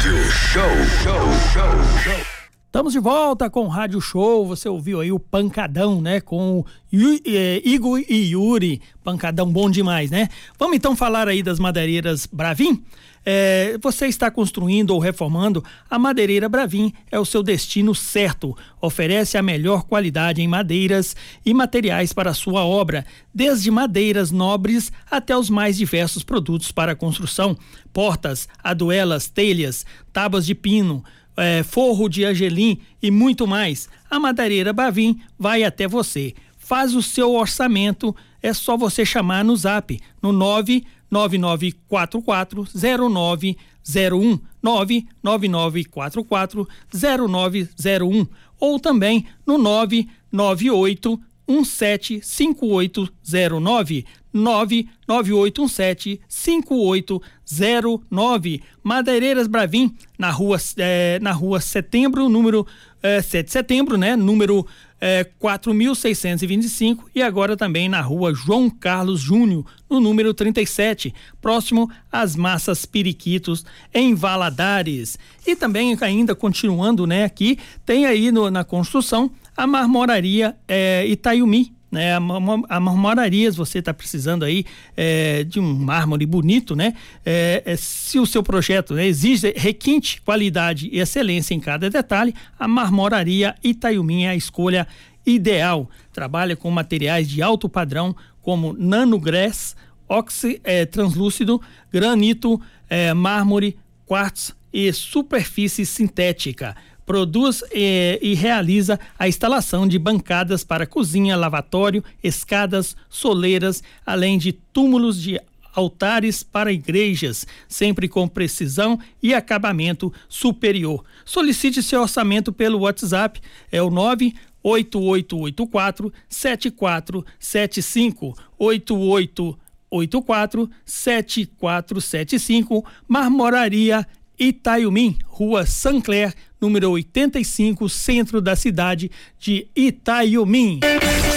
Rádio Show. Estamos de volta com o Rádio Show. Você ouviu aí o Pancadão, né? Com o Igor e Yuri. Pancadão bom demais, né? Vamos então falar aí das madeireiras Bravin? Você está construindo ou reformando, a Madeireira Bravin é o seu destino certo. Oferece a melhor qualidade em madeiras e materiais para a sua obra, desde madeiras nobres até os mais diversos produtos para construção, portas, aduelas, telhas, tábuas de pino, forro de angelim e muito mais. A Madeireira Bravin vai até você. Faz o seu orçamento, é só você chamar no Zap no 999440901, 999440901, ou também no 998175809, 998175809. Madeireiras Bravin, na rua Setembro, número 7 de setembro, né? Número 4625, e agora também na rua João Carlos Júnior, no número 37, próximo às Massas Periquitos, em Valadares. E também, ainda continuando, né, aqui, tem aí na construção a Marmoraria Itaiumi, né? A Marmorarias, você está precisando aí de um mármore bonito, né? Se o seu projeto, né, exige requinte, qualidade e excelência em cada detalhe, a Marmoraria Itaiumi é a escolha ideal. Trabalha com materiais de alto padrão como nanogrés, translúcido, granito, mármore, quartzo e superfície sintética. Produz e realiza a instalação de bancadas para cozinha, lavatório, escadas, soleiras, além de túmulos de altares para igrejas, sempre com precisão e acabamento superior. Solicite seu orçamento pelo WhatsApp, é o 98884-7475, 8884-7475, Marmoraria Itaiumi, Rua Sancler, número 85, centro da cidade de Itaiumi.